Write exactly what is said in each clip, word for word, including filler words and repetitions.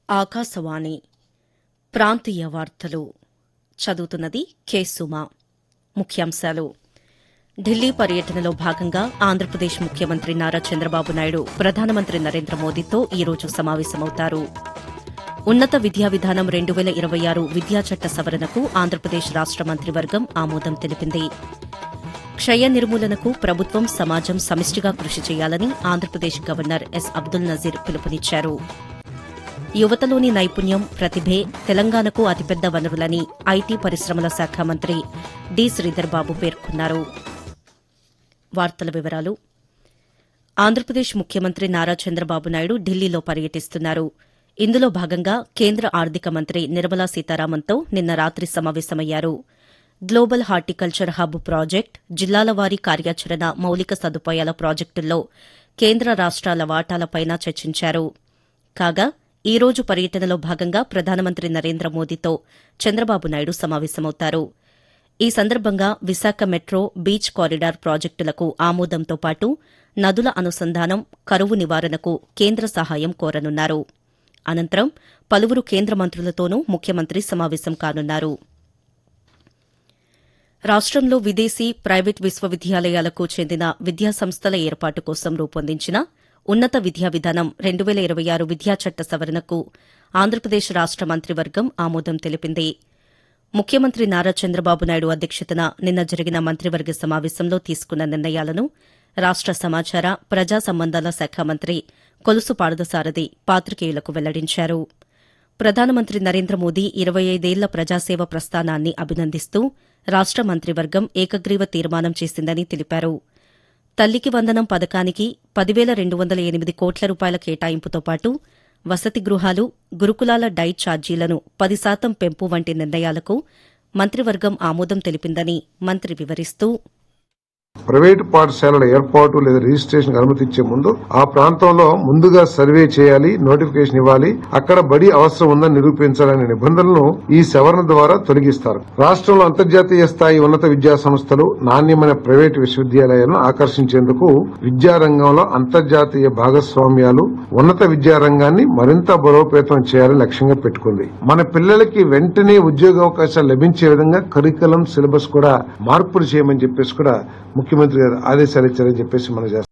ఆకాశవాణి ప్రాంతీయ వార్తలు చదువుతున్నది కె సుమ. ముఖ్యాంశాలు. ఢిల్లీ పర్యటనలో భాగంగా ఆంధ్రప్రదేశ్ ముఖ్యమంత్రి నారా చంద్రబాబు నాయుడు ప్రధానమంత్రి నరేంద్ర మోదీతో ఈరోజు సమావేశమవుతారు. ఉన్నత విద్యా విధానం రెండు వేల ఇరవై ఆరు విద్యా చట్ట సవరణకు ఆంధ్రప్రదేశ్ రాష్ట మంత్రివర్గం ఆమోదం తెలిపింది. క్షయ నిర్మూలనకు ప్రభుత్వం సమాజం సమిష్టిగా కృషి చేయాలని ఆంధ్రప్రదేశ్ గవర్నర్ ఎస్ అబ్దుల్ నజీర్ పిలుపునిచ్చారు. యువతలోని నైపుణ్యం, ప్రతిభే తెలంగాణకు అతిపెద్ద వనరులని ఐటీ పరిశ్రమల శాఖ మంత్రి డి శ్రీధర్బాబు పేర్కొన్నారు. వార్తల వివరాలు. ఆంధ్రప్రదేశ్ ముఖ్యమంత్రి నారా చంద్రబాబు నాయుడు ఢిల్లీలో పర్యటిస్తున్నారు. ఇందులో భాగంగా కేంద్ర ఆర్థిక మంత్రి నిర్మలా సీతారామన్తో నిన్న రాత్రి సమావేశమయ్యారు. గ్లోబల్ హార్టికల్చర్ హబ్ ప్రాజెక్టు, జిల్లాల వారీ కార్యాచరణ మౌలిక సదుపాయాల ప్రాజెక్టుల్లో కేంద్ర రాష్ట్రాల వాటాలపైన చర్చించారు. కాగా ఈ రోజు పర్యటనలో భాగంగా ప్రధానమంత్రి నరేంద్ర మోదీతో చంద్రబాబు నాయుడు సమావేశమవుతారు. ఈ సందర్భంగా విశాఖ మెట్రో, బీచ్ కారిడార్ ప్రాజెక్టులకు ఆమోదంతో పాటు నదుల అనుసంధానం, కరువు నివారణకు కేంద్ర సహాయం కోరనున్నారు. అనంతరం పలువురు కేంద్ర మంత్రులతోనూ ముఖ్యమంత్రి సమావేశం కానున్నారు. రాష్టంలో విదేశీ, ప్రైవేట్ విశ్వవిద్యాలయాలకు చెందిన విద్యాసంస్థల ఏర్పాటు కోసం రూపొందించిన ఉన్నత విద్యా విధానం రెండు వేల ఇరవై ఆరు విద్యా చట్ట సవరణకు ఆంధ్రప్రదేశ్ రాష్ట మంత్రివర్గం ఆమోదం తెలిపింది. ముఖ్యమంత్రి నారా చంద్రబాబు నాయుడు అధ్యక్షతన నిన్న జరిగిన మంత్రివర్గ సమావేశంలో తీసుకున్న నిర్ణయాలను రాష్ట సమాచార, ప్రజా సంబంధాల శాఖ మంత్రి కొలుసు పార్థసారథి పాత్రికేయులకు వెల్లడించారు. ప్రధానమంత్రి నరేంద్ర మోదీ ఇరవై ఐదేళ్ల ప్రజాసేవ ప్రస్థానాన్ని అభినందిస్తూ రాష్ట మంత్రివర్గం ఏకగ్రీవ తీర్మానం చేసిందని తెలిపారు. తల్లికి వందనం పథకానికి పదివేల రెండు వందల ఎనిమిది కోట్ల రూపాయల కేటాయింపుతో పాటు వసతి గృహాలు, గురుకులాల డైట్ ఛార్జీలను పది శాతం పెంపు వంటి నిర్ణయాలకు మంత్రివర్గం ఆమోదం తెలిపిందని మంత్రి వివరిస్తూ, ప్రైవేటు పాఠశాలల ఏర్పాటు లేదా రిజిస్ట్రేషన్ అనుమతించే ముందు ఆ ప్రాంతంలో ముందుగా సర్వే చేయాలి, నోటిఫికేషన్ ఇవ్వాలి, అక్కడ బడి అవసరం ఉందని నిరూపించాలనే నిబంధనలను ఈ సవరణ ద్వారా తొలగిస్తారు. రాష్ట్రంలో అంతర్జాతీయ స్థాయి ఉన్నత విద్యా సంస్థలు, నాణ్యమైన ప్రైవేటు విశ్వవిద్యాలయాలను ఆకర్షించేందుకు విద్యారంగంలో అంతర్జాతీయ భాగస్వామ్యాలు ఉన్నత విద్యారంగాన్ని మరింత బలోపేతం చేయాలని లక్ష్యంగా పెట్టుకుంది. మన పిల్లలకి వెంటనే ఉద్యోగావకాశాలు లభించే విధంగా కరికులం, సిలబస్ కూడా మార్పులు చేయమని చెప్పేసి కూడా ముఖ్యమంత్రి గారు ఆదేశాలు ఇచ్చారని చెప్పేసి మనం చేస్తాం.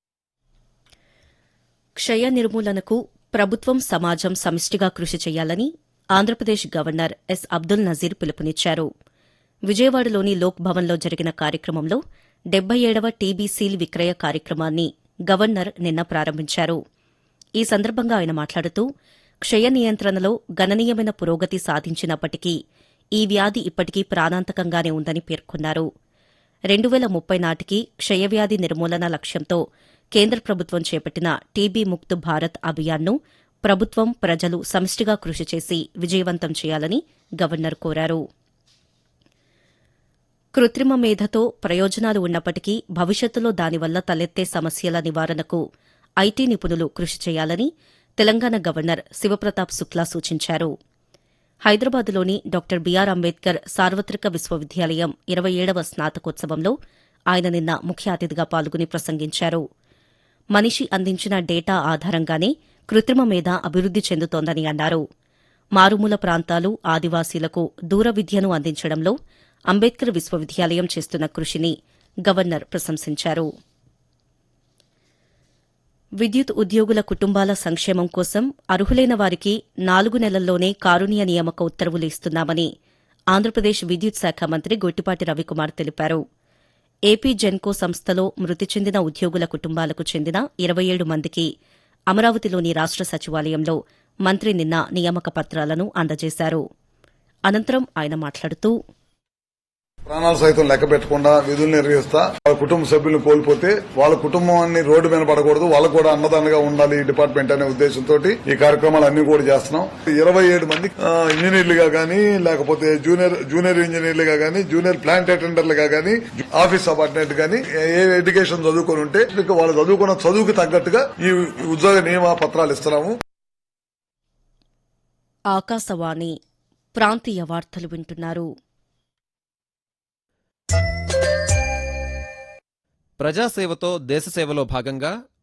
క్షయ నిర్మూలనకు ప్రభుత్వం, సమాజం సమిష్టిగా కృషి చేయాలని ఆంధ్రప్రదేశ్ గవర్నర్ ఎస్ అబ్దుల్ నజీర్ పిలుపునిచ్చారు. విజయవాడలోని లోక్ భవన్లో జరిగిన కార్యక్రమంలో డెబ్బై ఏడవ టీబీ సీల్ విక్రయ కార్యక్రమాన్ని గవర్నర్ నిన్న ప్రారంభించారు. ఈ సందర్భంగా ఆయన మాట్లాడుతూ, క్షయ నియంత్రణలో గణనీయమైన పురోగతి సాధించినప్పటికీ ఈ వ్యాధి ఇప్పటికీ ప్రాణాంతకంగానే ఉందని పేర్కొన్నారు. రెండు వేల ముప్పై నాటికి క్షయవ్యాధి నిర్మూలన లక్ష్యంతో కేంద్ర ప్రభుత్వం చేపట్టిన టీబీ ముక్త్ భారత్ అభియాన్ను ప్రభుత్వం, ప్రజలు సమిష్టిగా కృషి చేసి విజయవంతం చేయాలని గవర్నర్ కోరారు. కృత్రిమ మేధతో ప్రయోజనాలు ఉన్నప్పటికీ భవిష్యత్తులో దానివల్ల తలెత్తే సమస్యల నివారణకు ఐటీ నిపుణులు కృషి చేయాలని తెలంగాణ గవర్నర్ శివప్రతాప్ శుక్లా సూచించారు. హైదరాబాద్లోని డాక్టర్ బీఆర్ అంబేద్కర్ సార్వత్రిక విశ్వవిద్యాలయం ఇరవై ఏడవ స్నాతకోత్సవంలో ఆయన నిన్న ముఖ్య అతిథిగా పాల్గొని ప్రసంగించారు. మనిషి అందించిన డేటా ఆధారంగానే కృత్రిమ మేధ అభివృద్ది చెందుతోందని అన్నారు. మారుమూల ప్రాంతాలు, ఆదివాసీలకు దూర విద్యను అందించడంలో అంబేద్కర్ విశ్వవిద్యాలయం చేస్తున్న కృషిని గవర్నర్ ప్రశంసించారు. విద్యుత్ ఉద్యోగుల కుటుంబాల సంక్షేమం కోసం అర్హులైన వారికి నాలుగు నెలల్లోనే కారుణ్య నియామక ఉత్తర్వులు ఇస్తున్నామని ఆంధ్రప్రదేశ్ విద్యుత్ శాఖ మంత్రి గొట్టిపాటి రవికుమార్ తెలిపారు. ఏపీ జెన్కో సంస్థలో మృతి చెందిన ఉద్యోగుల కుటుంబాలకు చెందిన ఇరవై ఏడు మందికి అమరావతిలోని రాష్ట సచివాలయంలో మంత్రి నిన్న నియామక పత్రాలను అందజేశారు. అనంతరం ఆయన మాట్లాడుతూ, ప్రాణాలు సైతం లెక్క పెట్టకుండా విధులు నిర్వహిస్తా వాళ్ళ కుటుంబ సభ్యులను కోల్పోతే వాళ్ళ కుటుంబాన్ని రోడ్డు మీద పడకూడదు, వాళ్ళకు కూడా అన్నదానంగా ఉండాలి ఈ డిపార్ట్మెంట్ అనే ఉద్దేశంతో ఈ కార్యక్రమాలు అన్ని కూడా చేస్తున్నాం. ఇరవై ఏడు మంది ఇంజనీర్లుగా గానీ, లేకపోతే జూనియర్ జూనియర్ ఇంజనీర్లుగా గానీ, జూనియర్ ప్లాంట్ అటెండర్లుగా గానీ, ఆఫీస్ సబార్డినేట్ గానీ ఏ ఎడ్యుకేషన్ చదువుకొని ఉంటే వాళ్ళు చదువుకున్న చదువుకు తగ్గట్టుగా ఈ ఉద్యోగ నియమ పత్రాలు ఇస్తున్నాము. ఆకాశవాణి ప్రాంతీయ వార్తలు వింటున్నారు. ప్రజాసేవతో దేశసేవలో భాగంగా